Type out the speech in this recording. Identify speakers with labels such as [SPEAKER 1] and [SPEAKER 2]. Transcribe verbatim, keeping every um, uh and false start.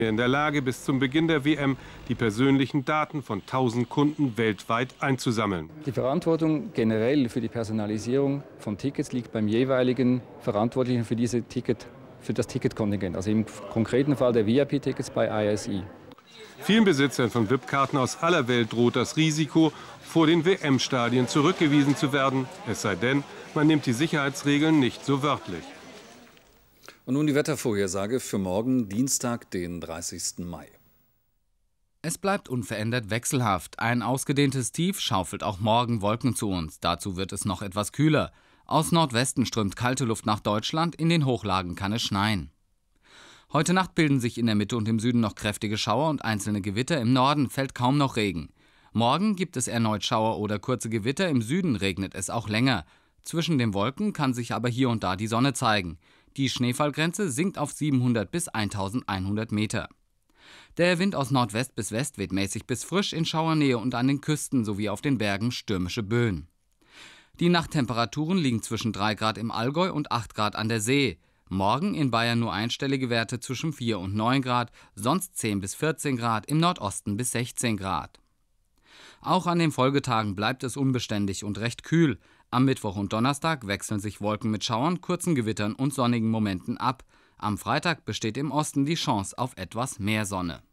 [SPEAKER 1] in der Lage, bis zum Beginn der W M die persönlichen Daten von tausend Kunden weltweit einzusammeln.
[SPEAKER 2] Die Verantwortung generell für die Personalisierung von Tickets liegt beim jeweiligen Verantwortlichen für, diese Ticket, für das Ticketkontingent, also im konkreten Fall der V I P-Tickets bei I S I.
[SPEAKER 1] Vielen Besitzern von V I P-Karten aus aller Welt droht das Risiko, vor den W M-Stadien zurückgewiesen zu werden, es sei denn, man nimmt die Sicherheitsregeln nicht so wörtlich.
[SPEAKER 3] Und nun die Wettervorhersage für morgen, Dienstag, den dreißigsten Mai.
[SPEAKER 4] Es bleibt unverändert wechselhaft. Ein ausgedehntes Tief schaufelt auch morgen Wolken zu uns. Dazu wird es noch etwas kühler. Aus Nordwesten strömt kalte Luft nach Deutschland, in den Hochlagen kann es schneien. Heute Nacht bilden sich in der Mitte und im Süden noch kräftige Schauer und einzelne Gewitter. Im Norden fällt kaum noch Regen. Morgen gibt es erneut Schauer oder kurze Gewitter. Im Süden regnet es auch länger. Zwischen den Wolken kann sich aber hier und da die Sonne zeigen. Die Schneefallgrenze sinkt auf siebenhundert bis eintausendeinhundert Meter. Der Wind aus Nordwest bis West weht mäßig bis frisch, in Schauernähe und an den Küsten sowie auf den Bergen stürmische Böen. Die Nachttemperaturen liegen zwischen drei Grad im Allgäu und acht Grad an der See. Morgen in Bayern nur einstellige Werte zwischen vier und neun Grad, sonst zehn bis vierzehn Grad, im Nordosten bis sechzehn Grad. Auch an den Folgetagen bleibt es unbeständig und recht kühl. Am Mittwoch und Donnerstag wechseln sich Wolken mit Schauern, kurzen Gewittern und sonnigen Momenten ab. Am Freitag besteht im Osten die Chance auf etwas mehr Sonne.